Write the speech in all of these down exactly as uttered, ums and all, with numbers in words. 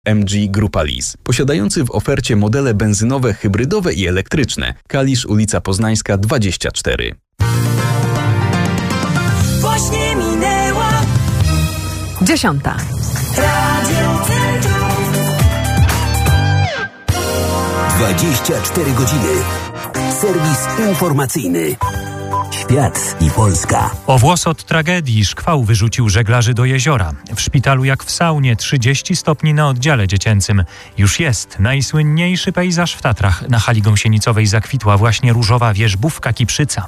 M G Grupa Lease, posiadający w ofercie modele benzynowe, hybrydowe i elektryczne. Kalisz, ulica Poznańska dwadzieścia cztery. Właśnie minęła Dziesiąta. Radio Centrum. dwadzieścia cztery godziny. Serwis informacyjny. Świat i Polska. O włos od tragedii szkwał wyrzucił żeglarzy do jeziora. W szpitalu jak w saunie, trzydzieści stopni na oddziale dziecięcym. Już jest najsłynniejszy pejzaż w Tatrach. Na hali gąsienicowej zakwitła właśnie różowa wierzbówka Kiprzyca.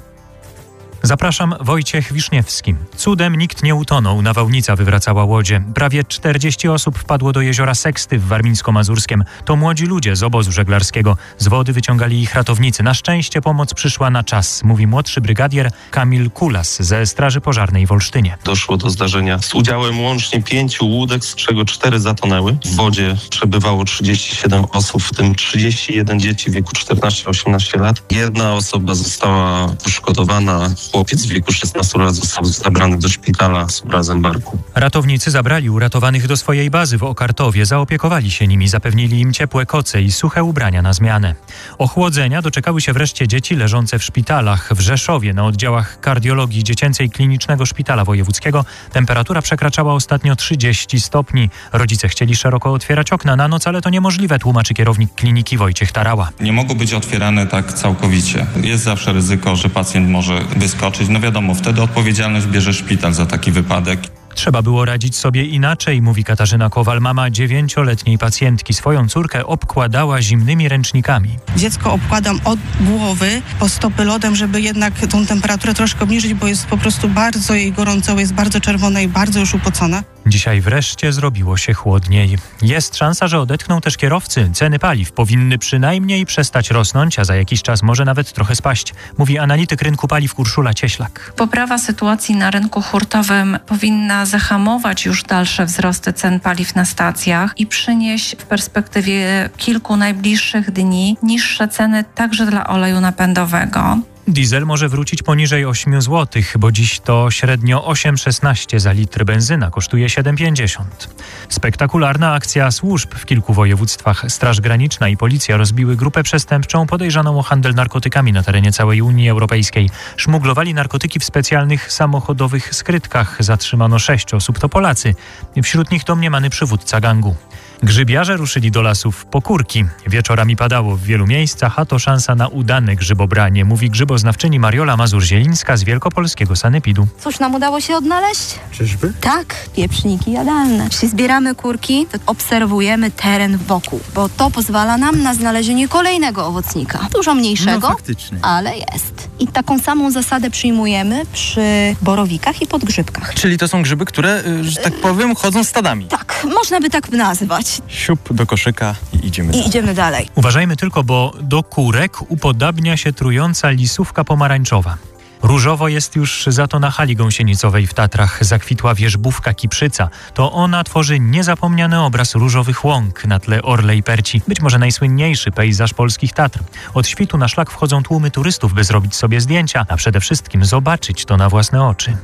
Zapraszam, Wojciech Wiszniewski. Cudem nikt nie utonął, nawałnica wywracała łodzie. Prawie czterdzieści osób wpadło do jeziora Seksty w Warmińsko-Mazurskiem. To młodzi ludzie z obozu żeglarskiego. Z wody wyciągali ich ratownicy. Na szczęście pomoc przyszła na czas, mówi młodszy brygadier Kamil Kulas ze Straży Pożarnej w Olsztynie. Doszło do zdarzenia z udziałem łącznie pięciu łódek, z czego cztery zatonęły. W wodzie przebywało trzydzieści siedem osób, w tym trzydzieści jeden dzieci w wieku czternaście osiemnaście lat. Jedna osoba została poszkodowana. Chłopiec w wieku szesnastu lat został zabrany do szpitala z urazem barku. Ratownicy zabrali uratowanych do swojej bazy w Okartowie, zaopiekowali się nimi, zapewnili im ciepłe koce i suche ubrania na zmianę. Ochłodzenia doczekały się wreszcie dzieci leżące w szpitalach. W Rzeszowie na oddziałach kardiologii dziecięcej Klinicznego Szpitala Wojewódzkiego temperatura przekraczała ostatnio trzydzieści stopni. Rodzice chcieli szeroko otwierać okna na noc, ale to niemożliwe, tłumaczy kierownik kliniki Wojciech Tarała. Nie mogą być otwierane tak całkowicie. Jest zawsze ryzyko, że pacjent może wyskoczyć. No wiadomo, wtedy odpowiedzialność bierze szpital za taki wypadek. Trzeba było radzić sobie inaczej, mówi Katarzyna Kowal, mama dziewięcioletniej pacjentki. Swoją córkę obkładała zimnymi ręcznikami. Dziecko obkładam od głowy po stopy lodem, żeby jednak tą temperaturę troszkę obniżyć, bo jest po prostu bardzo jej gorąco, jest bardzo czerwona i bardzo już upocona. Dzisiaj wreszcie zrobiło się chłodniej. Jest szansa, że odetchną też kierowcy. Ceny paliw powinny przynajmniej przestać rosnąć, a za jakiś czas może nawet trochę spaść, mówi analityk rynku paliw Urszula Cieślak. Poprawa sytuacji na rynku hurtowym powinna zahamować już dalsze wzrosty cen paliw na stacjach i przynieść w perspektywie kilku najbliższych dni niższe ceny także dla oleju napędowego. Diesel może wrócić poniżej osiem złotych, bo dziś to średnio osiem szesnaście za litr, benzyna kosztuje siedem pięćdziesiąt. Spektakularna akcja służb w kilku województwach. Straż Graniczna i policja rozbiły grupę przestępczą podejrzaną o handel narkotykami na terenie całej Unii Europejskiej. Szmuglowali narkotyki w specjalnych samochodowych skrytkach. Zatrzymano sześć osób, to Polacy. Wśród nich domniemany przywódca gangu. Grzybiarze ruszyli do lasów po kurki. Wieczorami padało w wielu miejscach, a to szansa na udane grzybobranie, mówi grzyboznawczyni Mariola Mazur-Zielińska z Wielkopolskiego Sanepidu. Cóż nam udało się odnaleźć? Czyżby? Tak, pieprzniki jadalne. Jeśli zbieramy kurki, to obserwujemy teren wokół, bo to pozwala nam na znalezienie kolejnego owocnika. Dużo mniejszego, no, faktycznie. Ale jest. I taką samą zasadę przyjmujemy przy borowikach i podgrzybkach. Czyli to są grzyby, które, że tak powiem, chodzą stadami. Tak, można by tak nazwać. Siup do koszyka i idziemy I dalej. idziemy dalej. Uważajmy tylko, bo do kurek upodabnia się trująca lisówka pomarańczowa. Różowo jest już za to na hali gąsienicowej w Tatrach. Zakwitła wierzbówka Kiprzyca. To ona tworzy niezapomniany obraz różowych łąk na tle Orlej Perci. Być może najsłynniejszy pejzaż polskich Tatr. Od świtu na szlak wchodzą tłumy turystów, by zrobić sobie zdjęcia, a przede wszystkim zobaczyć to na własne oczy.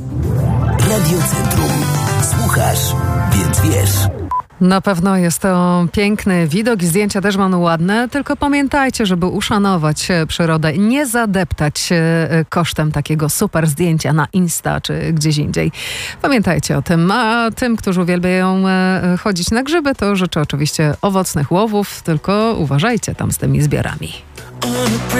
Radio Centrum. Słuchasz, więc wiesz. Na pewno jest to piękny widok i zdjęcia też będą ładne, tylko pamiętajcie, żeby uszanować przyrodę, nie zadeptać kosztem takiego super zdjęcia na Insta czy gdzieś indziej. Pamiętajcie o tym, a tym, którzy uwielbiają chodzić na grzyby, to życzę oczywiście owocnych łowów, tylko uważajcie tam z tymi zbiorami.